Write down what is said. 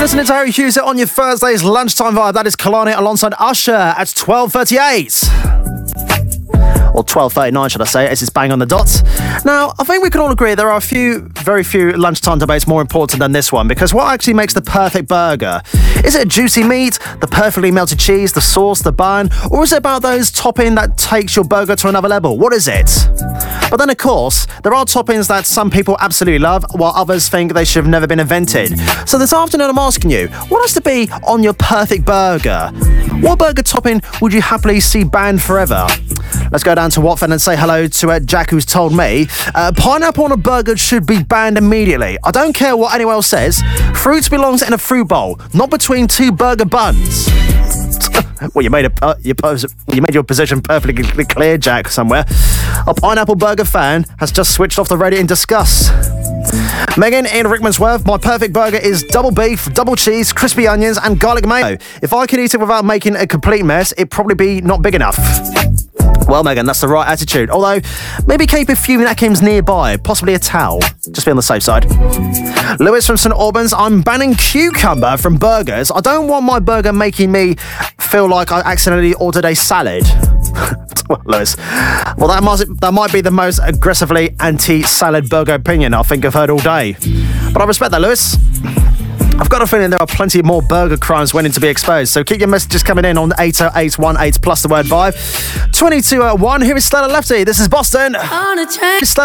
Listening to Harry Hughes on your Thursday's lunchtime vibe. That is Kalani alongside Usher at 12:38. Or 12:39, should I say, as it's bang on the dot. Now, I think we can all agree there are very few lunchtime debates more important than this one, because what actually makes the perfect burger? Is it juicy meat, the perfectly melted cheese, the sauce, the bun, or is it about those topping that takes your burger to another level? What is it? But then, of course, there are toppings that some people absolutely love, while others think they should have never been invented. So this afternoon, I'm asking you, what has to be on your perfect burger? What burger topping would you happily see banned forever? Let's go down to Watford and say hello to Jack, who's told me pineapple on a burger should be banned immediately. I don't care what anyone else says. Fruit belongs in a fruit bowl, not between two burger buns. Well, you made your position perfectly clear, Jack, somewhere. A pineapple burger fan has just switched off the radio in disgust. Megan in Rickmansworth, my perfect burger is double beef, double cheese, crispy onions and garlic mayo. If I could eat it without making a complete mess, it'd probably be not big enough. Well, Megan, that's the right attitude. Although, maybe keep a few napkins nearby, possibly a towel. Just be on the safe side. Lewis from St Albans, I'm banning cucumber from burgers. I don't want my burger making me feel like I accidentally ordered a salad. Well, Lewis, well, that might be the most aggressively anti-salad burger opinion I think I've heard all day. But I respect that, Lewis. I've got a feeling there are plenty more burger crimes waiting to be exposed, so keep your messages coming in on 80818 plus the word vibe. 22:01, here is Stella Lefty. This is Boston.